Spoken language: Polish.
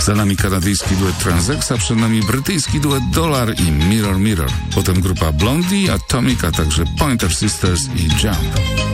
Za nami kanadyjski duet Transex, a przed nami brytyjski duet Dollar i Mirror Mirror. Potem grupa Blondie, Atomic, a także Pointer Sisters i Jump.